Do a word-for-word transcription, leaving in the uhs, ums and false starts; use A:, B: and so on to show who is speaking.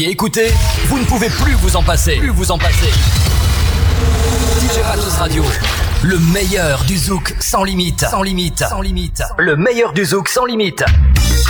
A: Et écoutez, vous ne pouvez plus vous en passer. Plus vous en passer. D J Matos Radio. Le meilleur du zouk sans limite. Sans limite. Sans limite. Le meilleur du zouk sans limite.